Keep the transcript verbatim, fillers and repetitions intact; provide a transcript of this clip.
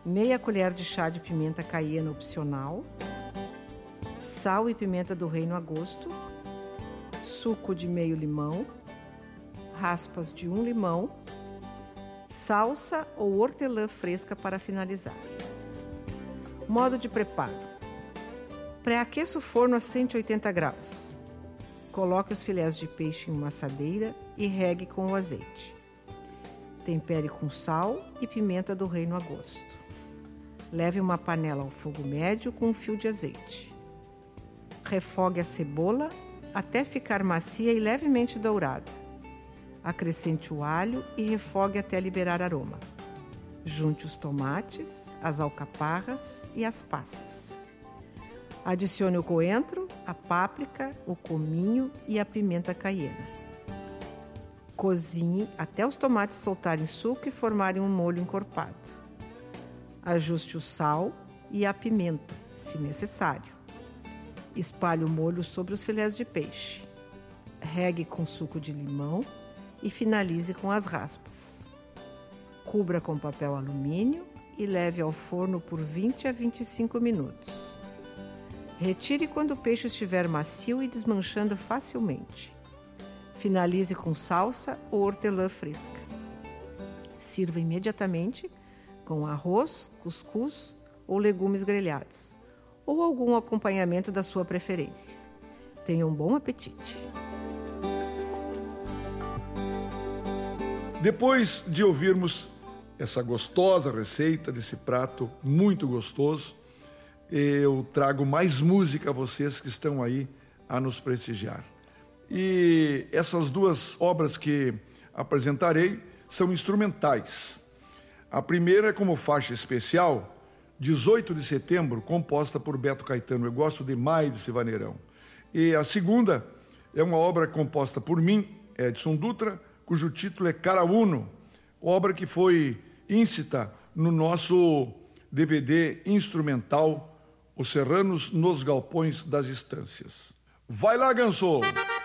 meia colher de chá de pimenta caiena opcional, sal e pimenta do reino a gosto, suco de meio limão, raspas de um limão, salsa ou hortelã fresca para finalizar. Modo de preparo: pré-aqueça o forno a cento e oitenta graus. Coloque os filés de peixe em uma assadeira e regue com o azeite. Tempere com sal e pimenta do reino a gosto. Leve uma panela ao fogo médio com um fio de azeite. Refogue a cebola até ficar macia e levemente dourada. Acrescente o alho e refogue até liberar aroma. Junte os tomates, as alcaparras e as passas. Adicione o coentro, a páprica, o cominho e a pimenta caiena. Cozinhe até os tomates soltarem suco e formarem um molho encorpado. Ajuste o sal e a pimenta, se necessário. Espalhe o molho sobre os filés de peixe. Regue com suco de limão e finalize com as raspas. Cubra com papel alumínio e leve ao forno por vinte a vinte e cinco minutos. Retire quando o peixe estiver macio e desmanchando facilmente. Finalize com salsa ou hortelã fresca. Sirva imediatamente com arroz, cuscuz ou legumes grelhados, ou algum acompanhamento da sua preferência. Tenha um bom apetite! Depois de ouvirmos essa gostosa receita desse prato muito gostoso, eu trago mais música a vocês que estão aí a nos prestigiar. E essas duas obras que apresentarei são instrumentais. A primeira é como faixa especial, dezoito de setembro, composta por Beto Caetano. Eu gosto demais desse vaneirão. E a segunda é uma obra composta por mim, Edson Dutra, cujo título é Carauno, obra que foi íncita no nosso D V D instrumental Os Serranos nos Galpões das Estâncias. Vai lá, Ganso!